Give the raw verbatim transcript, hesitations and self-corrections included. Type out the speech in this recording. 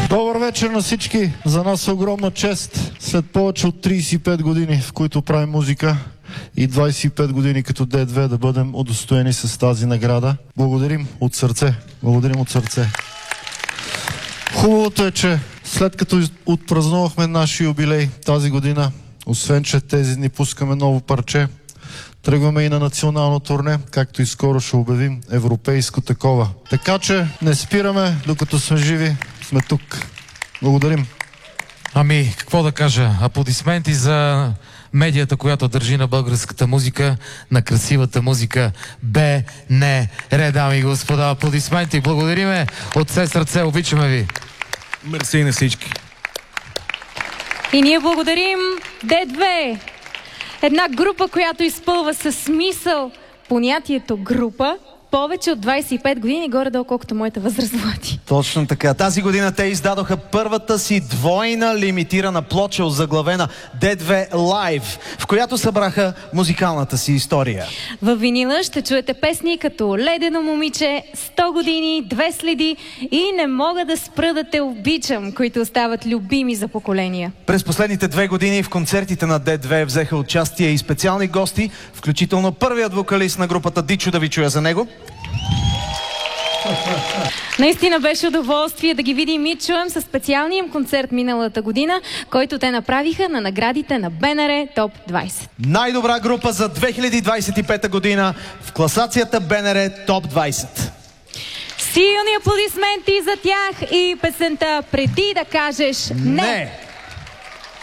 Добър вечер на всички! За нас е огромна чест след повече от трийсет и пет години, в които правим музика, и двайсет и пет години като Д две да бъдем удостоени с тази награда. Благодарим от сърце. Благодарим от сърце. Хубавото е, че след като отпразнувахме нашия юбилей тази година, освен че тези дни пускаме ново парче, тръгваме и на национално турне, както и скоро ще обявим европейско такова. Така че не спираме, докато сме живи, сме тук. Благодарим. Ами, какво да кажа? Аплодисменти за медията, която държи на българската музика, на красивата музика. Б, не, ре, дами и господа, аплодисменти. Благодариме от все сърце, обичаме ви. Мерси на всички. И ние благодарим Д две. Една група, която изпълва със смисъл понятието група повече от двайсет и пет години, горе-долу колкото моята възраст, Влади. Точно така. Тази година те издадоха първата си двойна лимитирана плоча, озаглавена Д две Live, в която събраха музикалната си история. Във винила ще чуете песни като Ледено момиче, сто години, Две следи и Не мога да спра да те обичам, които остават любими за поколения. През последните две години в концертите на Д две взеха участие и специални гости, включително първият вокалист на групата Дичо, да ви чуя за него. Наистина беше удоволствие да ги видим и чуем със специалния им концерт миналата година, който те направиха на наградите на БНР Топ двайсет. Най-добра група за две хиляди двайсет и пета година в класацията БНР Топ двайсет. Силни аплодисменти за тях и песента "Преди да кажеш не". Не.